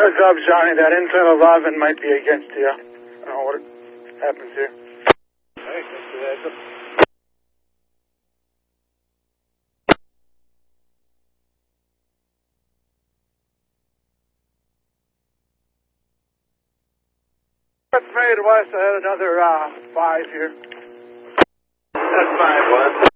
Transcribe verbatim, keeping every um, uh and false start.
Heads up, Johnny, that intel eleven might be against you. I don't know what happens here. Hey, thanks for the heads up. That's made west. I had another uh, five here. That's five, what?